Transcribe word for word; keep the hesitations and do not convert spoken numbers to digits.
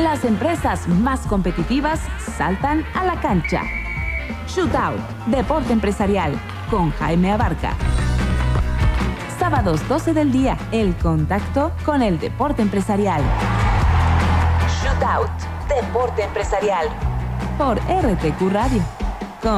Las empresas más competitivas saltan a la cancha. Shootout, deporte empresarial, con Jaime Abarca. Sábados doce del día, el contacto con el deporte empresarial. Shootout, deporte empresarial, por R T Q Radio.